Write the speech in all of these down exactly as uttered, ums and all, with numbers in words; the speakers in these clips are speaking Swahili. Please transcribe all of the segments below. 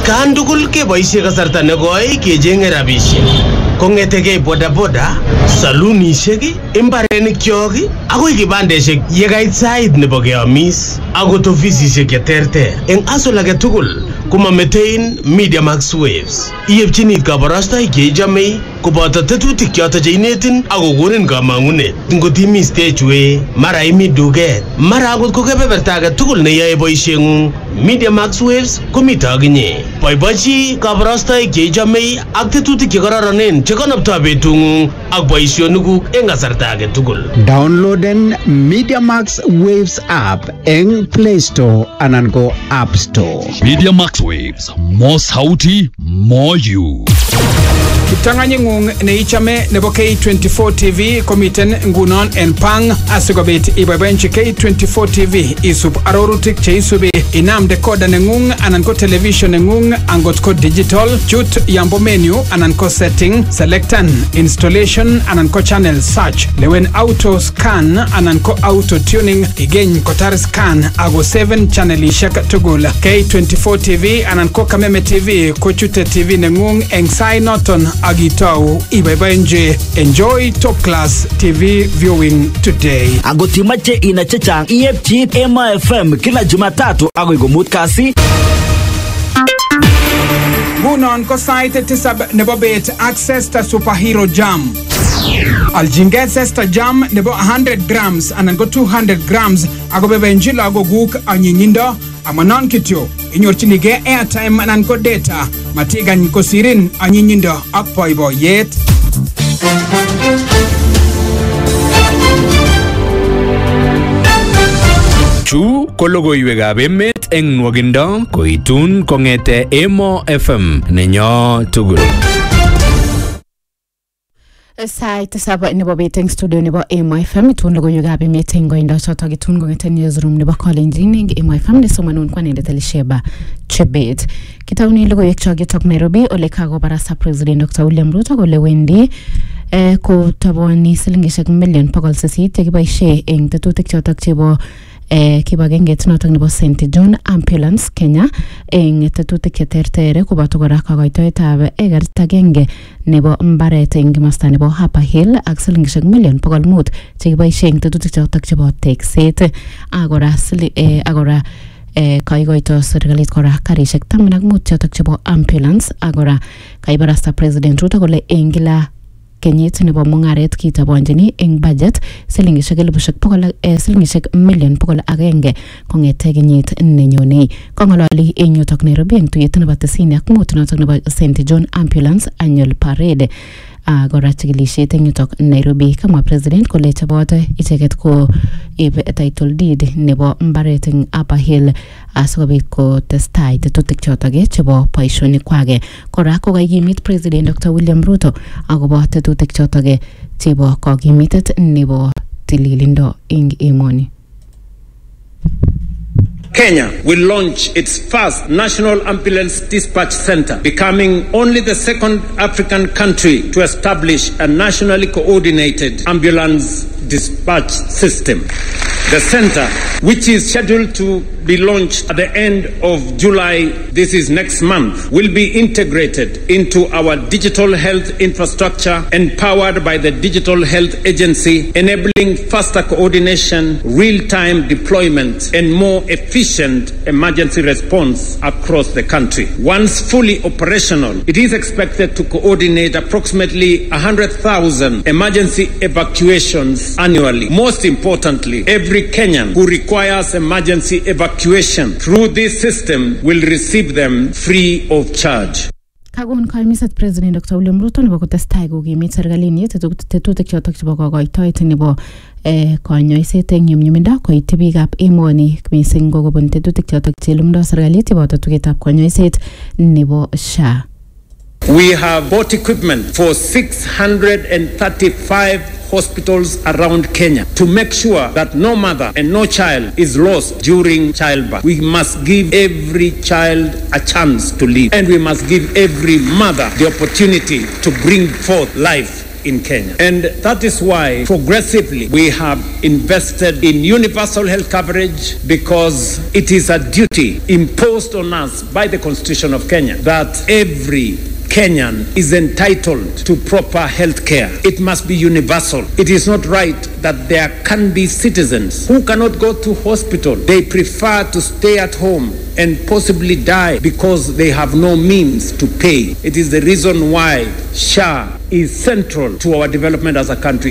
Atkan tugul keboisie kasarta negoi kechenge rabisiek. Kongetegei boda boda, salunishek, imbarenik kyok, akoi kibandeshek yekait sait nebo keamis, akot ofisishek cheterter. Eng asol age tugul komametein Media Max Waves. Iyepchini kabarastoik cheichome koboto tetutik choto cheinetin akokonin kamang'unet. Ngot imi stage way, mara imi duket, mara akot ko kebeberta age tugul neyoe boisieng'ung, Media Max Waves komito akinye. Boibochi kabarastoik cheichome ak tetutik chekororonen chekonoptoi betung'ung ak boisionikuk eng kasarta age tugul. Downloaden Media Max Waves app eng Play Store anan ko App Store. Media Max Waves, more sauti, more you. Kiptanganying'ung neichame nebo K twenty-four T V komiten ngunon en pang asikobit iboiboenchi K twenty-four T V isub arorutik cheisubi inam decoder neng'ung anan ko television neng'ung angot ko digital chut yambo menu anan ko setting selectan installation anan ko channel search lewen auto scan anan ko auto tuning igeny kotar scan ago seven channelishek tugul K twenty-four T V anan ko Kameme T V ko chute T V neng'ung eng sai noton agitau iboiboenchi. Enjoy top class T V viewing today. Agotimache ina chechang iepchi Emo F M kila Jumatatu agoi komut kasi. Ngunon ko sait tisab nebo bet access ta superhero jam. Aljinget sesta jam nebo one hundred grams anan go two hundred grams agobebenji lago guk anyinyindo amanon kityo inyorchinige airtime anan ko data matigan ko sirin anyinyindo ak boiboiyet. Chu ko logoiwekab emet eng nwogindo koitun kongete Emo F M nenyo tugul. Sait saba nebo beteng studio nebo Emo F M itun logoiwekab emet eng goindo chotok itun kongete newsroom nebo Kalenjin eng Emo F M nesomanun kwanendet Elisheba Chebet. Kitauni logoiwek chotok Nairobi ole kakobarasta President Doctor William Ruto kole wendi eh, ko taboni silingishek million pokol sisit yekiboishe eng tetutik chotok chebo eh kibagenget notok nebo Saint John Ambulance Kenya eng tetutik cheterter koboto kora kakoitoetab egarit agenge nebo mbaret eng kimasta nebo Upper Hill ak silingishek million pokol mut chekiboishe eng tetutik chotok chebo tekset agora eh agora eh kaikoito serikalit kora karishek taman ak mut chotok chebo ambulance agora kaibarasta President Ruto kole eng kila kenyit nebo mungaret kitabonjini eng budget silingishek elibushek pokol eh, silingishek million pokol agenge kongete kenyit nenyone. Kongololi eng yutok Nairobi eng tuyet nebo tisini ak mut notok nebo Saint John Ambulance Annual Parade. Agora chikilishet eng yutok Nairobi kamwa President kole chabot icheket ko ibe title deed nebo mbaret eng Upper Hill asikobit ko testai tetutik chotok chebo boishonik kwake. Kora ko kakimit President Doctor William Ruto akobo tetutik chotok chebo kakimitet nebo tililindo eng emoni. Kenya will launch its first national ambulance dispatch center, becoming only the second African country to establish a nationally coordinated ambulance dispatch system. The center, which is scheduled to be launched at the end of July, this is next month, will be integrated into our digital health infrastructure empowered by the Digital Health Agency, enabling faster coordination, real-time deployment, and more efficient emergency response across the country. Once fully operational, it is expected to coordinate approximately one hundred thousand emergency evacuations annually. Most importantly, every Kenyan who requires emergency evacuation through this system will receive them free of charge. Kagon kaimisat President Doctor William Ruto nebo kotestai kokimit serikalinyi tetutik chotok chebo kokoitoet nebo eh konyoiset eng nyumnyumindo koityi biikab emoni mising ko kobun tetutik chotok chelumdo serikalit chebo tugetab konyoiset nebo S H A. We have bought equipment for six hundred thirty-five hospitals around Kenya to make sure that no mother and no child is lost during childbirth. We must give every child a chance to live, and we must give every mother the opportunity to bring forth life in Kenya. And that is why progressively we have invested in universal health coverage, because it is a duty imposed on us by the Constitution of Kenya that every Kenyan is entitled to proper health care. It must be universal. It is not right that there can be citizens who cannot go to hospital. They prefer to stay at home and possibly die because they have no means to pay. It is the reason why S H A is central to our development as a country.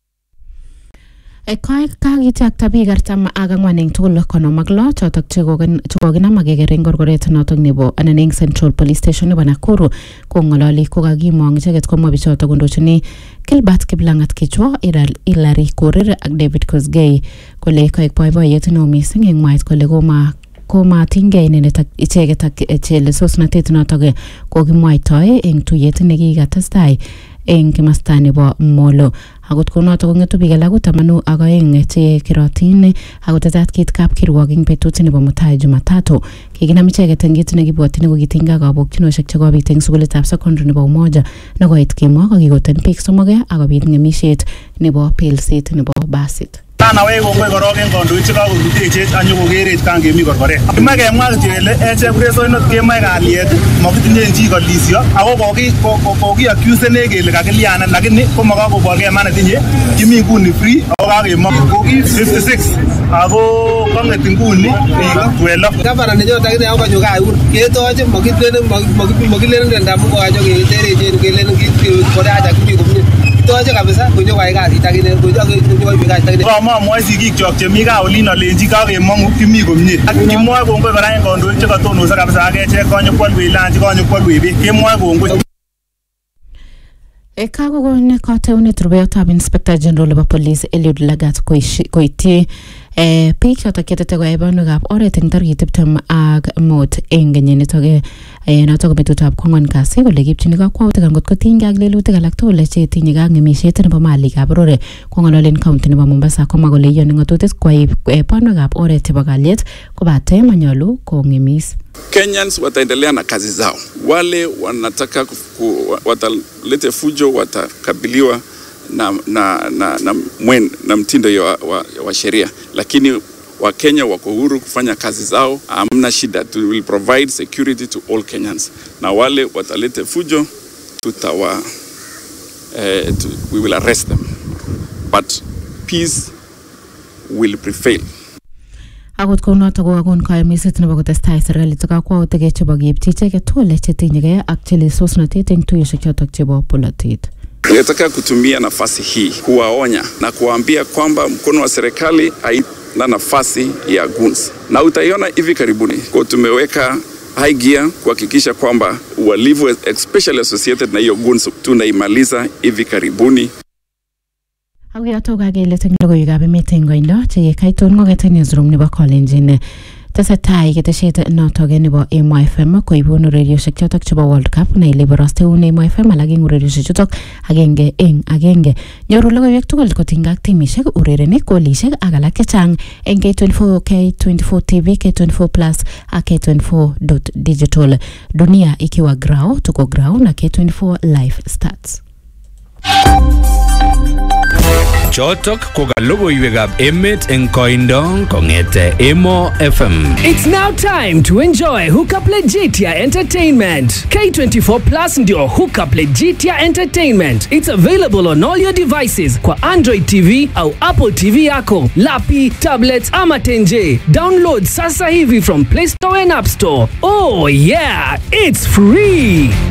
Kai kakityakta biik artam ak ang'wan eng tugul konom ak lo chotok chekokinam akeker eng korkoret notok nebo anan eng Central Police Station nebo Nakuru kong'ololi kokakimong icheket komwa bichotok kondochini Gilbert Kiplangat Kichwa, Hilary Korir ak David Kosgei kole kaek boiboiyet neo mising eng mwaet kole koma komatingei inendet ak icheket ak chelesosnatet notok kokimwaitoi eng tuyet nekikatestai eng kimasta nebo Molo. Akot konotok kong'etu biik alak tamanu ak aeng che kerotin akotetat kit kapkirwok eng betut nebo mutai Jumatatu. Kikinam icheket eng kit nekibwotyin kokitinygei ak kabokchinoshek chekobit eng sukulitab secondary nebo Umoja nekoit kemwa kokikoten biik somok akobit ng'emishet nebo pelset nebo basit. Sana wewe kongwe korogen kondoit chekakokitechech anyokokerech kan kemi korkoret. Kimoe kemwa kityo kele echek kuresoinot kemoe kalyet mokitinye chi kolisio ako koki koki accuse ne kele kakiliana lakini komakakoborgei iman netinye kimi nguni free ako kakemwa koki fifty-six ako kong'et nguni biik twelve. Gavana nenyon takine ako kanyo kaun ketoche mokitlen mokitlen ndamu koacho keterechen kelen kore acha kimi komye. Kitoche kabisa konyo kwai kasit takine konyo konyo kasit takine. Amwae sigik chok chemi gaa olin alenji kakemong'u kimi komye. Kimwoe kongoi kora eng kandoik chekatonoso kabisa ak echek konyokwolwech lanchi konyokwolwech beek. Kemwoe kongoi. Kakokon kateunet rubeyotab Inspector General nebo Police Eliud Lagat koityi biik chotok chetete koyai banwekab oret eng tarikit tiptem ak mut eng kenyinitok notok ko betutab kwang'wan kasi kole kipchini kakwautik angot kotinygei ak lelutik alak tugul chetinye ak ng'emishet nebo malikab borore kong'ololen county nebo Mombasa komwa kole iyoni ng'atutik kwai banwekab oret chebo kalyet kobate manyolu kong'emis. Kenyans wataendelea na kazi zao. Wale wanataka ku, watalete fujo watakabiliwa na na na na, mwen, na mtindo ya wa, wa sheria, lakini Wakenya wako huru kufanya kazi zao, hamna shida. We will provide security to all Kenyans. Na wale watalete fujo tutawa eh, to, we will arrest them, but peace will prevail. Akot kounotok kokakon kayamiset nebo kotestai serikalit kakwautik chebo keipchi icheket tugul chetinyegei ak chelesosnatet eng tuyoshek chotok chebo polotet. Nataka kutumia nafasi hii kuwaonya na kuwaambia kwamba mkono wa serikali haina nafasi ya guns, na utaiona hivi karibuni kwa tumeweka high gear kuhakikisha kwamba uhalifu especially associated na hiyo guns tunaimaliza hivi karibuni. Awiyato kagele teng logoiwekab emet eng koindo che kaitun ng'oket newsroom nebo Kalenjin. Tesetai keteshet notok nebo Emo F M koibun urerioshek chotok chebo World Cup na ile borosteun Emo F M alak eng urerioshek chotok agenge eng agenge. Nyoru logoiwek tugul kotinygei ak timishek, urerenik, golishek ak alak chechang eng K twenty-four, K twenty-four T V, K twenty-four plus ak K twenty-four dot digital. Dunia ikiwa grau, tuko grau na K twenty-four live stats. Chotok ko ka logoiwekab emet eng koindo kong'ete Emo F M. It's now time to enjoy Hookup Legitia Entertainment. K twenty-four plus ndio Hookup Legitia Entertainment. It's available on all your devices kwa Android T V au Apple T V yako, lapi, tablets ama tenje. Download sasa hivi from Play Store and App Store. Oh yeah, it's free.